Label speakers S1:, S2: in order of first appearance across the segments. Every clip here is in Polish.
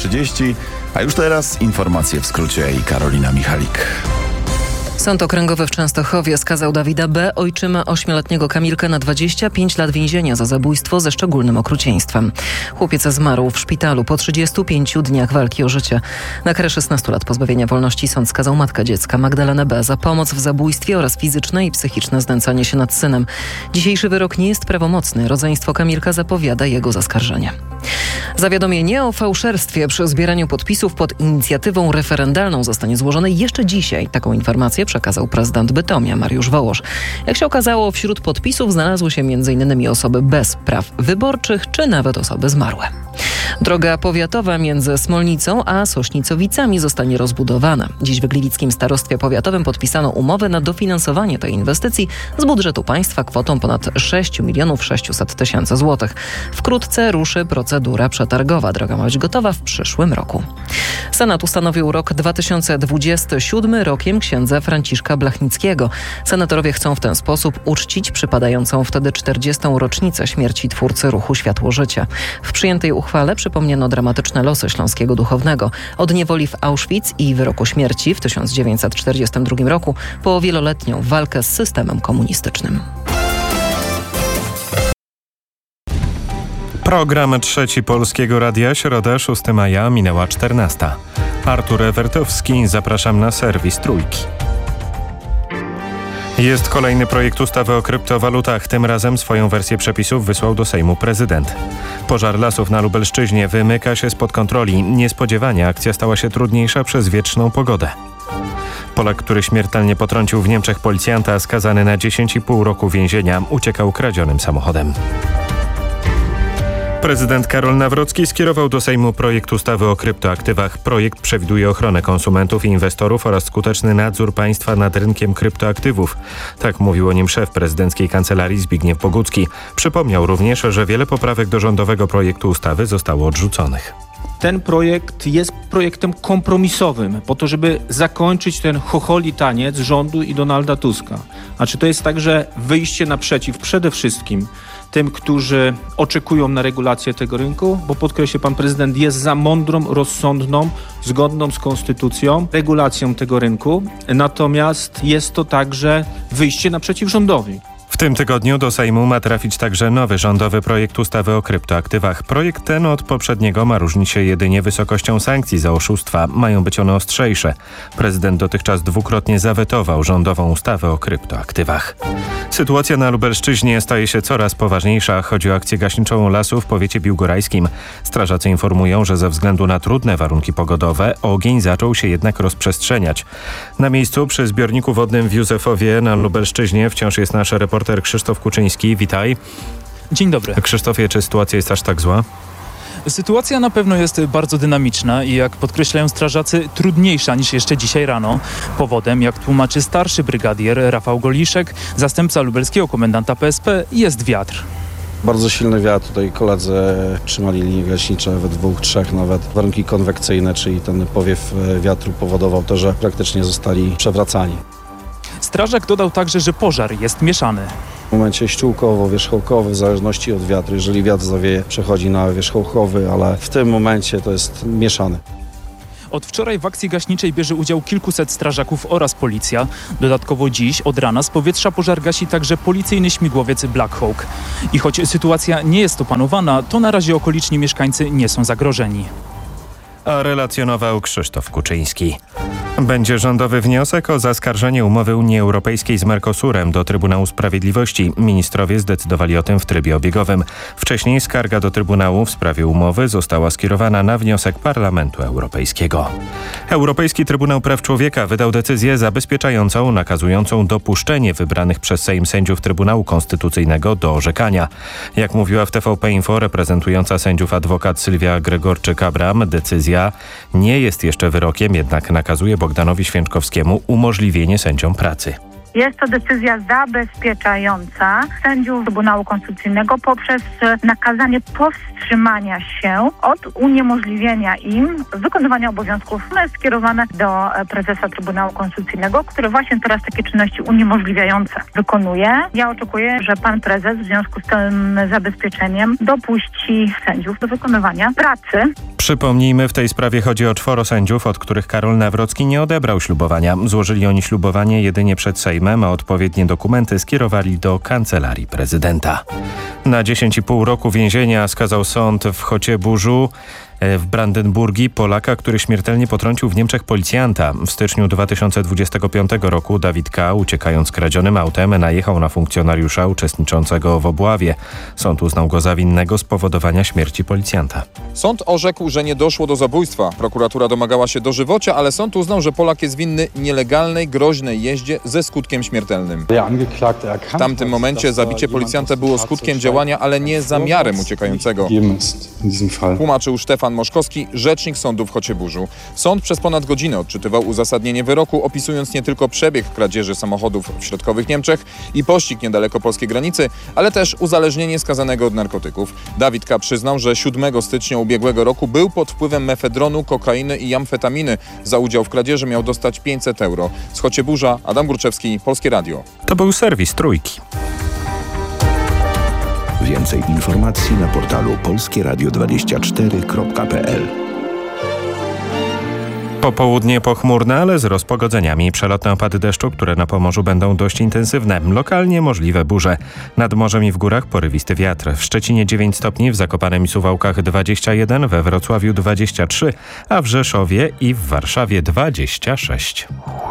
S1: 7:30, a już teraz informacje w skrócie i Karolina Michalik.
S2: Sąd Okręgowy w Częstochowie skazał Dawida B., ojczyma 8-letniego Kamilka, na 25 lat więzienia za zabójstwo ze szczególnym okrucieństwem. Chłopiec zmarł w szpitalu po 35 dniach walki o życie. Na karę 16 lat pozbawienia wolności sąd skazał matkę dziecka, Magdalenę B., za pomoc w zabójstwie oraz fizyczne i psychiczne znęcanie się nad synem. Dzisiejszy wyrok nie jest prawomocny. Rodzeństwo Kamilka zapowiada jego zaskarżenie. Zawiadomienie o fałszerstwie przy zbieraniu podpisów pod inicjatywą referendalną zostanie złożone jeszcze dzisiaj. Taką informację przekazał prezydent Bytomia Mariusz Wołosz. Jak się okazało, wśród podpisów znalazły się m.in. osoby bez praw wyborczych czy nawet osoby zmarłe. Droga powiatowa między Smolnicą a Sośnicowicami zostanie rozbudowana. Dziś w Gliwickim Starostwie Powiatowym podpisano umowę na dofinansowanie tej inwestycji z budżetu państwa kwotą ponad 6 600 000 złotych. Wkrótce ruszy procedura przetargowa. Droga ma być gotowa w przyszłym roku. Senat ustanowił rok 2027 rokiem księdza Franciszka Blachnickiego. Senatorowie chcą w ten sposób uczcić przypadającą wtedy 40. rocznicę śmierci twórcy ruchu Światło-Życie. W przyjętej uchwale przypomniano dramatyczne losy śląskiego duchownego. Od niewoli w Auschwitz i wyroku śmierci w 1942 roku po wieloletnią walkę z systemem komunistycznym.
S3: Program Trzeci Polskiego Radia, środa 6 maja, minęła 14. Artur Ewertowski, zapraszam na serwis Trójki. Jest kolejny projekt ustawy o kryptowalutach. Tym razem swoją wersję przepisów wysłał do Sejmu prezydent. Pożar lasów na Lubelszczyźnie wymyka się spod kontroli. Niespodziewanie akcja stała się trudniejsza przez wietrzną pogodę. Polak, który śmiertelnie potrącił w Niemczech policjanta, skazany na 10,5 roku więzienia, uciekał kradzionym samochodem. Prezydent Karol Nawrocki skierował do Sejmu projekt ustawy o kryptoaktywach. Projekt przewiduje ochronę konsumentów i inwestorów oraz skuteczny nadzór państwa nad rynkiem kryptoaktywów. Tak mówił o nim szef prezydenckiej kancelarii Zbigniew Bogucki. Przypomniał również, że wiele poprawek do rządowego projektu ustawy zostało odrzuconych.
S4: Ten projekt jest projektem kompromisowym po to, żeby zakończyć ten chocholi taniec rządu i Donalda Tuska. Znaczy to jest także wyjście naprzeciw przede wszystkim tym, którzy oczekują na regulację tego rynku, bo podkreślę, pan prezydent jest za mądrą, rozsądną, zgodną z konstytucją regulacją tego rynku. Natomiast jest to także wyjście naprzeciw rządowi.
S3: W tym tygodniu do Sejmu ma trafić także nowy rządowy projekt ustawy o kryptoaktywach. Projekt ten od poprzedniego ma różnić się jedynie wysokością sankcji za oszustwa. Mają być one ostrzejsze. Prezydent dotychczas dwukrotnie zawetował rządową ustawę o kryptoaktywach. Sytuacja na Lubelszczyźnie staje się coraz poważniejsza. Chodzi o akcję gaśniczą lasów w powiecie biłgorajskim. Strażacy informują, że ze względu na trudne warunki pogodowe ogień zaczął się jednak rozprzestrzeniać. Na miejscu przy zbiorniku wodnym w Józefowie na Lubelszczyźnie wciąż jest nasz reporter Krzysztof Kuczyński. Witaj.
S5: Dzień dobry.
S3: Krzysztofie, czy sytuacja jest aż tak zła?
S5: Sytuacja na pewno jest bardzo dynamiczna i jak podkreślają strażacy, trudniejsza niż jeszcze dzisiaj rano. Powodem, jak tłumaczy starszy brygadier Rafał Goliszek, zastępca lubelskiego komendanta PSP, jest wiatr.
S6: Bardzo silny wiatr. Tutaj koledzy trzymali linie gaśnicze we 2, 3 nawet. Warunki konwekcyjne, czyli ten powiew wiatru powodował to, że praktycznie zostali przewracani.
S5: Strażak dodał także, że pożar jest mieszany.
S6: W momencie ściółkowo-wierzchołkowy, w zależności od wiatru. Jeżeli wiatr zawieje, przechodzi na wierzchołkowy, ale w tym momencie to jest mieszany.
S5: Od wczoraj w akcji gaśniczej bierze udział kilkuset strażaków oraz policja. Dodatkowo dziś od rana z powietrza pożar gasi także policyjny śmigłowiec Black Hawk. I choć sytuacja nie jest opanowana, to na razie okoliczni mieszkańcy nie są zagrożeni.
S3: A relacjonował Krzysztof Kuczyński. Będzie rządowy wniosek o zaskarżenie umowy Unii Europejskiej z Mercosurem do Trybunału Sprawiedliwości. Ministrowie zdecydowali o tym w trybie obiegowym. Wcześniej skarga do Trybunału w sprawie umowy została skierowana na wniosek Parlamentu Europejskiego. Europejski Trybunał Praw Człowieka wydał decyzję zabezpieczającą, nakazującą dopuszczenie wybranych przez Sejm sędziów Trybunału Konstytucyjnego do orzekania. Jak mówiła w TVP Info reprezentująca sędziów adwokat Sylwia Gregorczyk-Abram, decyzja nie jest jeszcze wyrokiem, jednak nakazuje Bogdanowi Święczkowskiemu umożliwienie sędziom pracy.
S7: Jest to decyzja zabezpieczająca sędziów Trybunału Konstytucyjnego poprzez nakazanie powstrzymania się od uniemożliwienia im wykonywania obowiązków skierowane do prezesa Trybunału Konstytucyjnego, który właśnie teraz takie czynności uniemożliwiające wykonuje. Ja oczekuję, że pan prezes w związku z tym zabezpieczeniem dopuści sędziów do wykonywania pracy.
S3: Przypomnijmy, w tej sprawie chodzi o 4 sędziów, od których Karol Nawrocki nie odebrał ślubowania. Złożyli oni ślubowanie jedynie przed Sejmem, a odpowiednie dokumenty skierowali do Kancelarii Prezydenta. Na 10,5 roku więzienia skazał sąd w Chocieburzu w Brandenburgii Polaka, który śmiertelnie potrącił w Niemczech policjanta. W styczniu 2025 roku Dawid K., uciekając kradzionym autem, najechał na funkcjonariusza uczestniczącego w obławie. Sąd uznał go za winnego spowodowania śmierci policjanta.
S8: Sąd orzekł, że nie doszło do zabójstwa. Prokuratura domagała się dożywocia, ale sąd uznał, że Polak jest winny nielegalnej, groźnej jeździe ze skutkiem śmiertelnym. W tamtym momencie zabicie policjanta było skutkiem działania, ale nie zamiarem uciekającego. Tłumaczył Stefan Moszkowski, rzecznik sądu w Chocieburzu. Sąd przez ponad godzinę odczytywał uzasadnienie wyroku, opisując nie tylko przebieg kradzieży samochodów w środkowych Niemczech i pościg niedaleko polskiej granicy, ale też uzależnienie skazanego od narkotyków. Dawid K. przyznał, że 7 stycznia ubiegłego roku był pod wpływem mefedronu, kokainy i amfetaminy. Za udział w kradzieży miał dostać 500 euro. Z Chocieburza Adam Górczewski, Polskie Radio.
S3: To był serwis Trójki.
S9: Więcej informacji na portalu polskieradio24.pl.
S3: Popołudnie pochmurne, ale z rozpogodzeniami. Przelotne opady deszczu, które na Pomorzu będą dość intensywne. Lokalnie możliwe burze. Nad morzem i w górach porywisty wiatr. W Szczecinie 9 stopni, w Zakopanem i Suwałkach 21, we Wrocławiu 23, a w Rzeszowie i w Warszawie 26.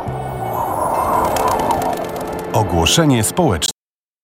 S9: Ogłoszenie społeczne.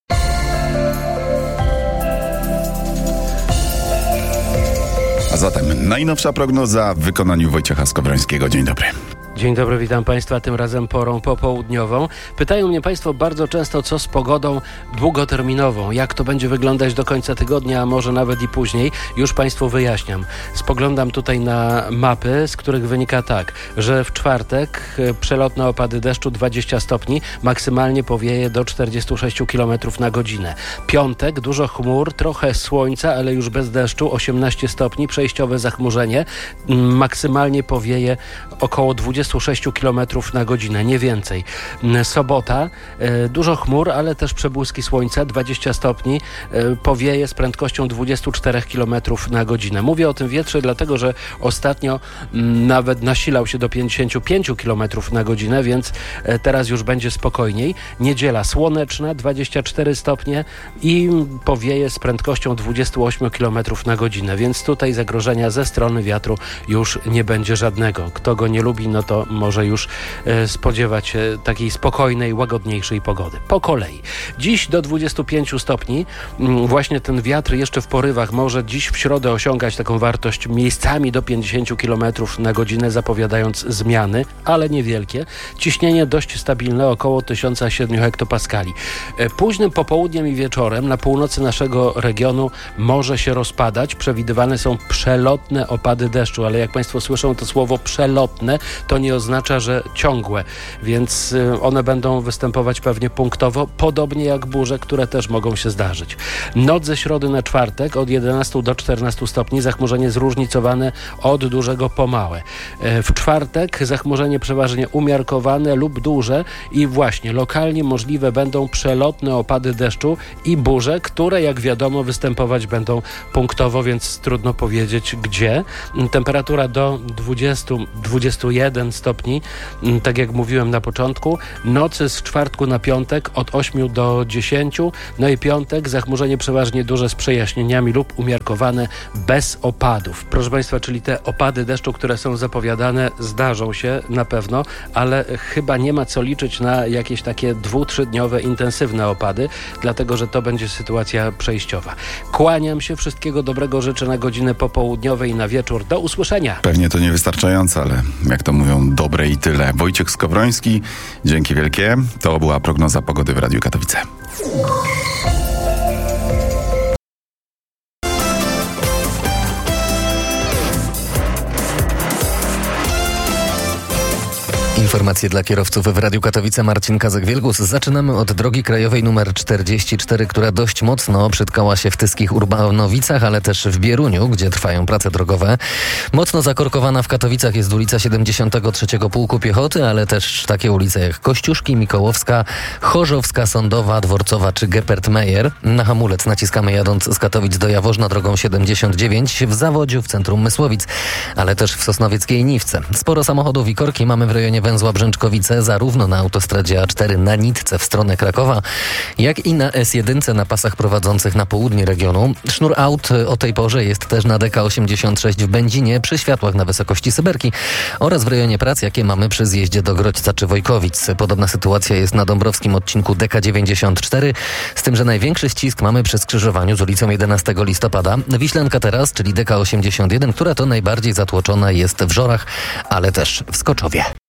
S1: A zatem najnowsza prognoza w wykonaniu Wojciecha Skowrońskiego. Dzień dobry.
S10: Dzień dobry, witam Państwa, tym razem porą popołudniową. Pytają mnie Państwo bardzo często, co z pogodą długoterminową, jak to będzie wyglądać do końca tygodnia, a może nawet i później. Już Państwu wyjaśniam. Spoglądam tutaj na mapy, z których wynika tak, że w czwartek przelotne opady deszczu 20 stopni, maksymalnie powieje do 46 km na godzinę. Piątek, dużo chmur, trochę słońca, ale już bez deszczu, 18 stopni, przejściowe zachmurzenie, maksymalnie powieje około 26 km na godzinę, nie więcej. Sobota, dużo chmur, ale też przebłyski słońca, 20 stopni, powieje z prędkością 24 km na godzinę. Mówię o tym wietrze dlatego, że ostatnio nawet nasilał się do 55 km na godzinę, więc teraz już będzie spokojniej. Niedziela słoneczna, 24 stopnie i powieje z prędkością 28 km na godzinę, więc tutaj zagrożenia ze strony wiatru już nie będzie żadnego. Kto go nie lubi, no to może już spodziewać się takiej spokojnej, łagodniejszej pogody. Po kolei. Dziś do 25 stopni. Właśnie ten wiatr jeszcze w porywach może dziś w środę osiągać taką wartość miejscami do 50 km na godzinę, zapowiadając zmiany, ale niewielkie. Ciśnienie dość stabilne, około 1007 hektopaskali. Późnym popołudniem i wieczorem na północy naszego regionu może się rozpadać. Przewidywane są przelotne opady deszczu, ale jak Państwo słyszą to słowo przelotne, to nie oznacza, że ciągłe, więc one będą występować pewnie punktowo, podobnie jak burze, które też mogą się zdarzyć. Noc ze środy na czwartek od 11 do 14 stopni, zachmurzenie zróżnicowane od dużego po małe. W czwartek zachmurzenie przeważnie umiarkowane lub duże i właśnie lokalnie możliwe będą przelotne opady deszczu i burze, które jak wiadomo występować będą punktowo, więc trudno powiedzieć gdzie. Temperatura do 20-21 stopni, tak jak mówiłem na początku. Nocy z czwartku na piątek od 8 do 10, no i piątek zachmurzenie przeważnie duże z przejaśnieniami lub umiarkowane bez opadów. Proszę Państwa, czyli te opady deszczu, które są zapowiadane, zdarzą się na pewno, ale chyba nie ma co liczyć na jakieś takie 2-3-dniowe intensywne opady, dlatego że to będzie sytuacja przejściowa. Kłaniam się, wszystkiego dobrego życzę na godzinę popołudniowe i na wieczór. Do usłyszenia.
S1: Pewnie to niewystarczające, ale jak to mówią, dobre i tyle. Wojciech Skowroński, dzięki wielkie. To była prognoza pogody w Radiu Katowice.
S11: Informacje dla kierowców w Radiu Katowice. Marcin Kazek-Wielgus. Zaczynamy od drogi krajowej numer 44, która dość mocno przytkała się w Tyskich Urbanowicach, ale też w Bieruniu, gdzie trwają prace drogowe. Mocno zakorkowana w Katowicach jest ulica 73 Pułku Piechoty, ale też takie ulice jak Kościuszki, Mikołowska, Chorzowska, Sądowa, Dworcowa czy Geppert-Meyer. Na hamulec naciskamy jadąc z Katowic do Jaworzna drogą 79, w Zawodziu, w centrum Mysłowic, ale też w Sosnowieckiej Niwce. Sporo samochodów i korki mamy w rejonie węzła Brzęczkowice, zarówno na autostradzie A4 na Nitce w stronę Krakowa, jak i na S1 na pasach prowadzących na południe regionu. Sznur aut o tej porze jest też na DK86 w Będzinie przy światłach na wysokości Syberki oraz w rejonie prac, jakie mamy przy zjeździe do Grodźca czy Wojkowic. Podobna sytuacja jest na dąbrowskim odcinku DK94, z tym, że największy ścisk mamy przy skrzyżowaniu z ulicą 11 listopada. Wiślanka teraz, czyli DK81, która to najbardziej zatłoczona jest w Żorach, ale też w Skoczowie.